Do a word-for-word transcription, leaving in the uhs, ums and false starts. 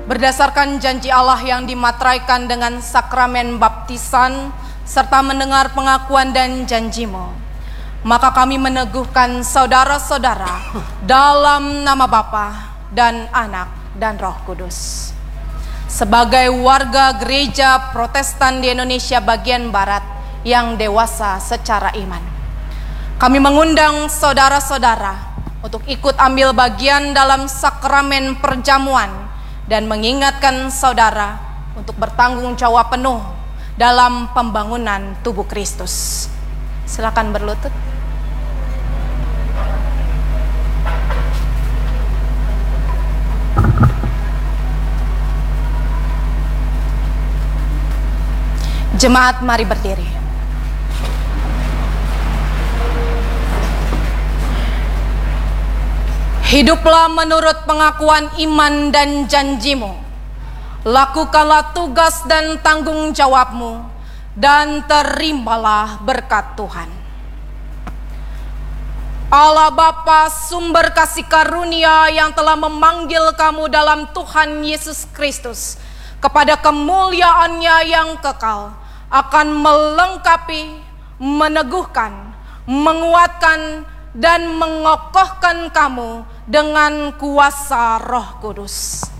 Berdasarkan janji Allah yang dimateraikan dengan sakramen baptisan serta mendengar pengakuan dan janjimu, maka kami meneguhkan saudara-saudara dalam nama Bapa dan Anak dan Roh Kudus. Sebagai warga gereja Protestan di Indonesia bagian Barat yang dewasa secara iman, kami mengundang saudara-saudara untuk ikut ambil bagian dalam sakramen perjamuan dan mengingatkan saudara untuk bertanggung jawab penuh dalam pembangunan tubuh Kristus. Silakan berlutut. Jemaat, mari berdiri. Hiduplah menurut pengakuan iman dan janjimu. Lakukanlah tugas dan tanggung jawabmu, dan terimalah berkat Tuhan. Allah Bapa, sumber kasih karunia yang telah memanggil kamu dalam Tuhan Yesus Kristus kepada kemuliaan-Nya yang kekal, akan melengkapi, meneguhkan, menguatkan, dan mengokohkan kamu dengan kuasa Roh Kudus.